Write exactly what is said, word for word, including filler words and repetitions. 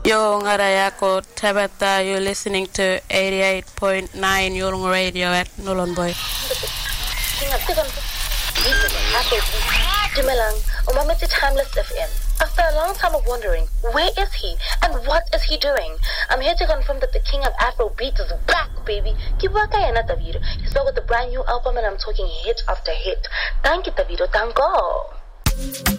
Yo, Ngarayako Tabata, you're listening to eighty-eight point nine Yolong Radio at Nolon Boy. Dumelang, Umamiti Timeless F M. After a long time of wondering, where is he and what is he doing? I'm here to confirm that the king of Afro beats is back, baby. Kibaka yana Davido. He's back with a brand new album and I'm talking hit after hit. Thank you, Davido. Thank God.